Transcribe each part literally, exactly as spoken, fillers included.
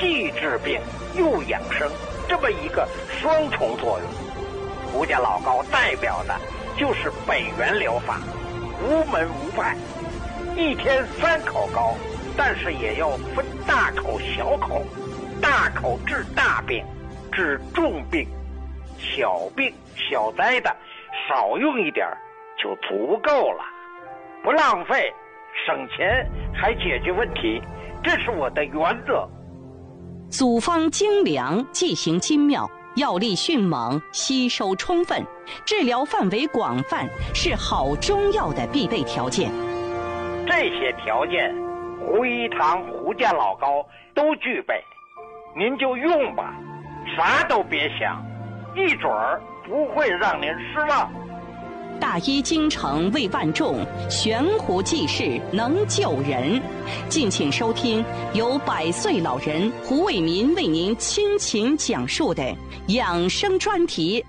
既治病又养生，这么一个双重作用。胡家老高代表的就是北元疗法，无门无派，一天三口膏，但是也要分大口小口，大口治大病，治重病，小病小灾的少用一点就足够了，不浪费，省钱还解决问题，这是我的原则。 组方精良，剂型精妙，药力迅猛，吸收充分，治疗范围广泛，是好中药的必备条件。 这些条件，胡一堂、胡家老高都具备，您就用吧，啥都别想，一准儿不会让您失望。 大医精诚为万众，悬壶济世能救人。敬请收听由百岁老人胡伟民为您倾情讲述的养生专题。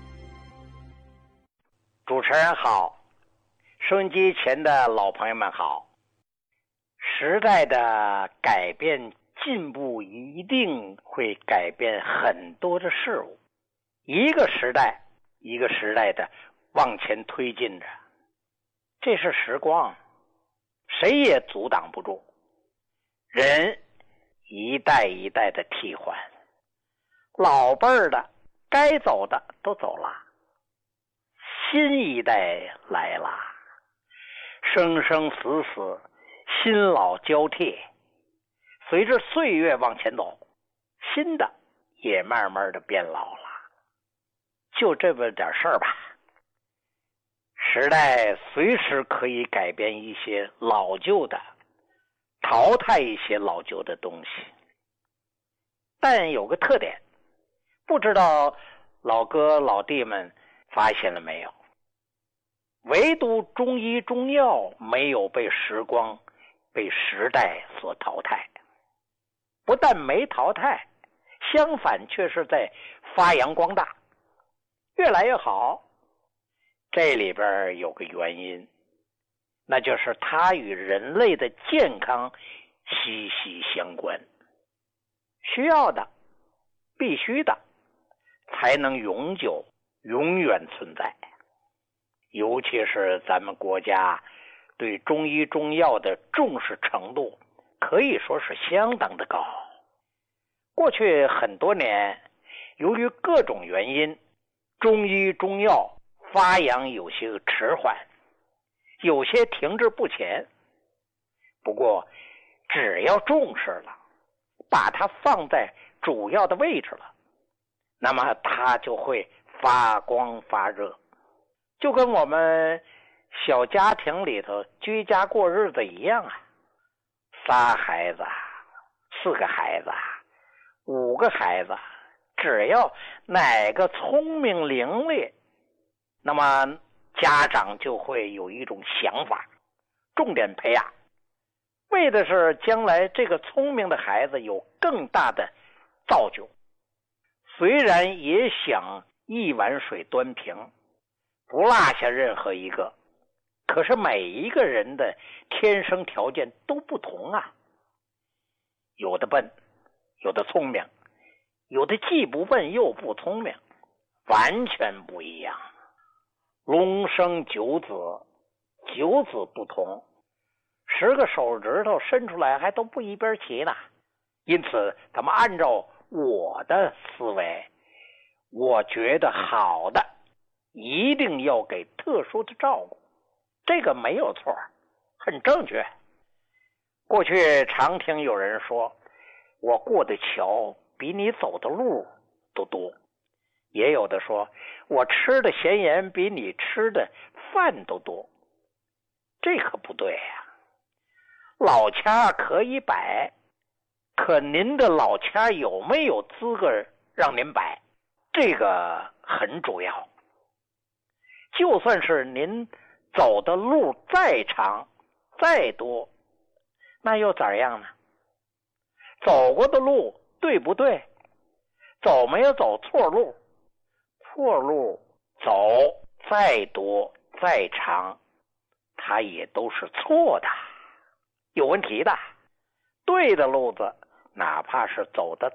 主持人好，收音机前的老朋友们好。时代的改变进步一定会改变很多的事物，一个时代一个时代的往前推进着，这是时光，谁也阻挡不住。人一代一代的替换，老辈儿的该走的都走了，新一代来了，生生死死，新老交替，随着岁月往前走，新的也慢慢的变老了，就这么点事儿吧。时代随时可以改变一些老旧的，淘汰一些老旧的东西，但有个特点，不知道老哥老弟们发现了没有，唯独中医中药没有被时光被时代所淘汰，不但没淘汰，相反却是在发扬光大，越来越好。这里边有个原因，那就是它与人类的健康息息相关，需要的必须的才能永久永远存在。尤其是咱们国家对中医中药的重视程度可以说是相当的高。过去很多年，由于各种原因，中医中药发扬有些迟缓，有些停滞不前。不过只要重视了，把它放在主要的位置了，那么它就会发光发热，就跟我们小家庭里头居家过日子一样啊，仨孩子，四个孩子，五个孩子，只要哪个聪明伶俐，那么家长就会有一种想法，重点培养，为的是将来这个聪明的孩子有更大的造就。虽然也想一碗水端平，不落下任何一个，可是每一个人的天生条件都不同啊，有的笨，有的聪明，有的既不笨又不聪明，完全不一样。龙生九子，九子不同，十个手指头伸出来还都不一边齐呢。因此咱们按照我的思维，我觉得好的一定要给特殊的照顾，这个没有错，很正确。过去常听有人说，我过的桥比你走的路都多，也有的说我吃的咸盐比你吃的饭都多，这可不对呀、啊。老掐可以摆，可您的老掐有没有资格让您摆，这个很主要。就算是您走的路再长再多，那又怎样呢？走过的路对不对？走没有走错路？错路走再多再长，它也都是错的，有问题的。对的路子哪怕是走的